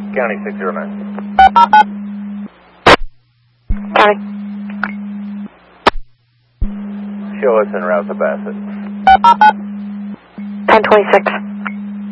County 609. County. Show us en route to Bassett. 1026.